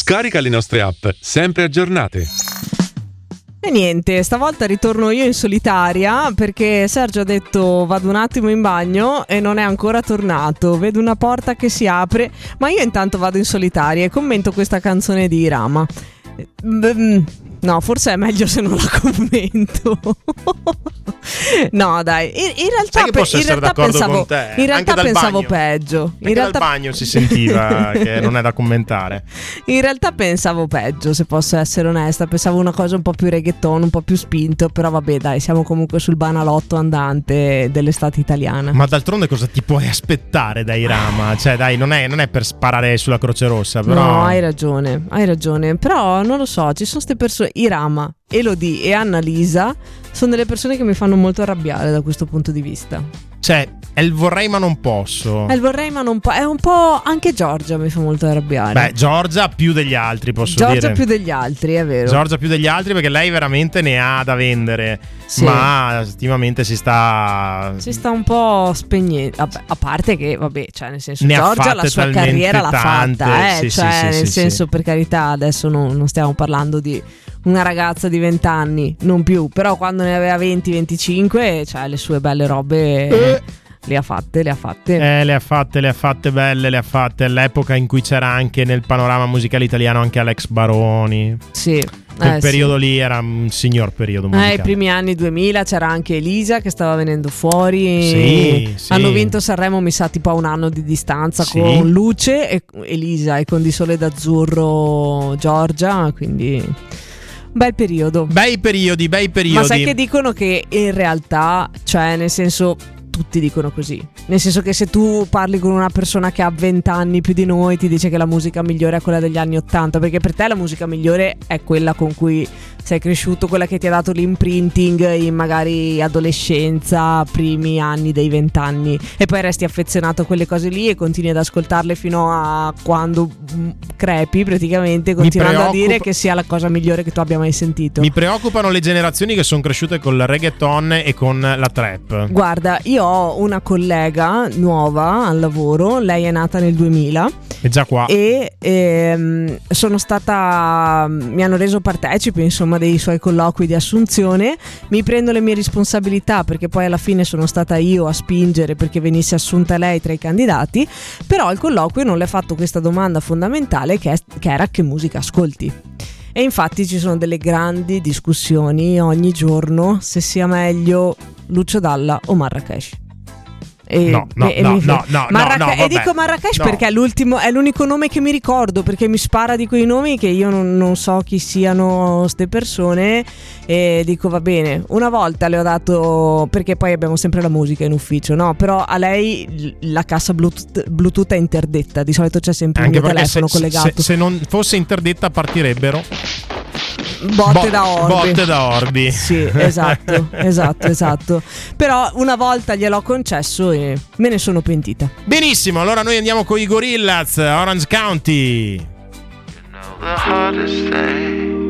Scarica le nostre app, sempre aggiornate. E niente, stavolta ritorno io in solitaria perché Sergio ha detto vado un attimo in bagno e non è ancora tornato. Vedo una porta che si apre, ma io intanto vado in solitaria e commento questa canzone di Irama. No, forse è meglio se non la commento. No, dai. In realtà pensavo, in realtà pensavo peggio. In realtà dal bagno si sentiva che non è da commentare. In realtà pensavo peggio, se posso essere onesta. Pensavo una cosa un po' più reggaeton, un po' più spinto. Però vabbè, dai, siamo comunque sul banalotto andante dell'estate italiana. Ma d'altronde cosa ti puoi aspettare da Irama? Cioè, dai, non è per sparare sulla Croce Rossa, però. No, hai ragione. Però non lo so, ci sono queste persone, Irama, Elodie e Annalisa, sono delle persone che mi fanno molto arrabbiare da questo punto di vista. Cioè, è il vorrei ma non posso. È il vorrei ma non posso. È un po' anche Giorgia mi fa molto arrabbiare. Beh, Giorgia più degli altri, posso dire. Giorgia più degli altri, è vero. Giorgia più degli altri perché lei veramente ne ha da vendere. Sì. Ma ultimamente si sta un po' spegnendo. A parte che, vabbè, cioè nel senso, ne Giorgia la sua carriera l'ha fatta, sì, cioè sì, nel sì, senso, sì. per carità, adesso non stiamo parlando di una ragazza di 20 anni, non più, però quando ne aveva 20-25, cioè le sue belle robe le ha fatte. Le ha fatte belle, le ha fatte all'epoca in cui c'era anche nel panorama musicale italiano anche Alex Baroni. Sì. Quel periodo lì era un signor periodo musicale. I primi anni 2000 c'era anche Elisa che stava venendo fuori. Sì. Hanno vinto Sanremo, mi sa, tipo a un anno di distanza, sì, con Luce e Elisa, e con Di Sole d'Azzurro Giorgia, quindi bel periodo. Bei periodi. Ma sai che dicono che in realtà, cioè nel senso, tutti dicono così, nel senso che se tu parli con una persona che ha 20 anni più di noi, ti dice che la musica migliore è quella degli anni 80, perché per te la musica migliore è quella con cui sei cresciuto, quella che ti ha dato l'imprinting in magari adolescenza, primi anni dei 20 anni, e poi resti affezionato a quelle cose lì e continui ad ascoltarle fino a quando crepi, praticamente, continuando a dire che sia la cosa migliore che tu abbia mai sentito. Mi preoccupano le generazioni che sono cresciute col reggaeton e con la trap. Guarda, io ho una collega nuova al lavoro, lei è nata nel 2000. È già qua. E sono stata, mi hanno reso partecipe, insomma, dei suoi colloqui di assunzione. Mi prendo le mie responsabilità, perché poi alla fine sono stata io a spingere perché venisse assunta lei tra i candidati. Però al colloquio non le ha fatto questa domanda fondamentale, che era: che musica ascolti? E infatti ci sono delle grandi discussioni ogni giorno se sia meglio Lucio Dalla o Marracash. E dico Marracash perché è l'unico nome che mi ricordo, perché mi spara di quei nomi che io non so chi siano ste persone, e dico va bene. Una volta le ho dato, perché poi abbiamo sempre la musica in ufficio, no? Però a lei la cassa Bluetooth è interdetta, di solito c'è sempre il mio telefono collegato. Se non fosse interdetta partirebbero botte da orbi. Sì, esatto. Però una volta gliel'ho concesso e me ne sono pentita. Benissimo, allora noi andiamo con i Gorillaz, Orange County. You know the hardest thing